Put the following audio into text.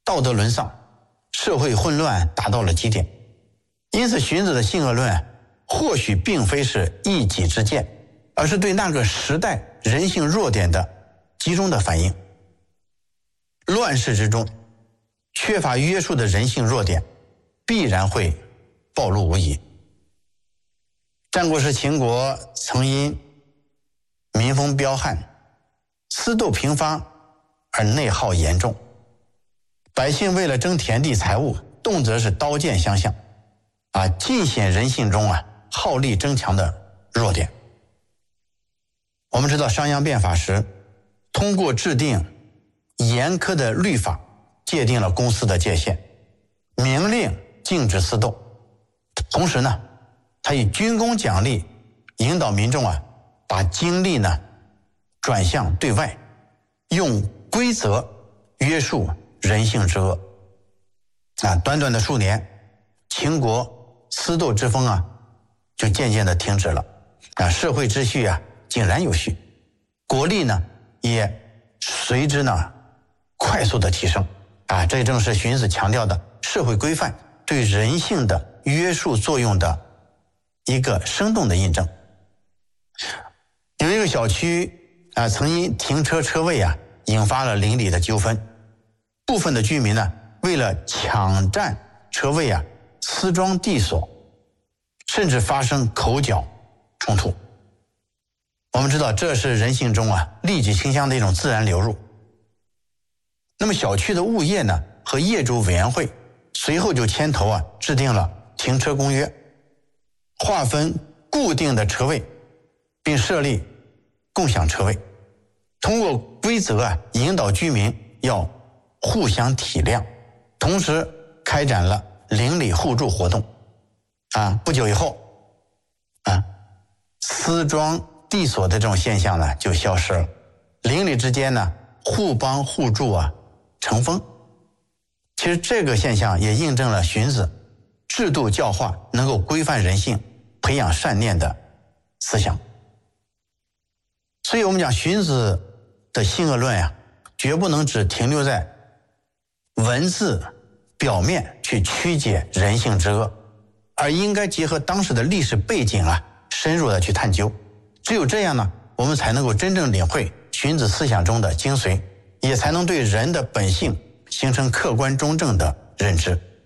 道德沦丧，社会混乱达到了极点。因此荀子的性恶论或许并非是一己之见，而是对那个时代人性弱点的集中的反应。乱世之中，缺乏约束的人性弱点必然会暴露无遗。战国时秦国曾因民风彪悍，私斗频发而内耗严重，百姓为了争田地财物，动辄是刀剑相向，尽显人性中好利争强的弱点。我们知道商鞅变法时，通过制定严苛的律法，界定了公私的界限，明令禁止私斗。同时呢，他以军功奖励引导民众把精力呢转向对外，用规则约束人性之恶。短短的数年，秦国私斗之风就渐渐的停止了，社会秩序井然有序，国力呢也随之呢快速的提升。这正是荀子强调的社会规范对人性的约束作用的一个生动的印证。有一个小区曾因停车车位引发了邻里的纠纷，部分的居民呢为了抢占车位私装地锁，甚至发生口角冲突。我们知道这是人性中利己倾向的一种自然流入。那么小区的物业呢和业主委员会随后就牵头制定了停车公约，划分固定的车位，并设立共享车位，通过规则引导居民要互相体谅，同时开展了邻里互助活动。不久以后私装地锁的这种现象呢就消失了，邻里之间呢互帮互助成风。其实这个现象也印证了荀子制度教化能够规范人性，培养善念的思想。所以我们讲荀子的性恶论绝不能只停留在文字表面去曲解人性之恶，而应该结合当时的历史背景深入的去探究。只有这样呢，我们才能够真正领会荀子思想中的精髓，也才能对人的本性形成客观中正的认知。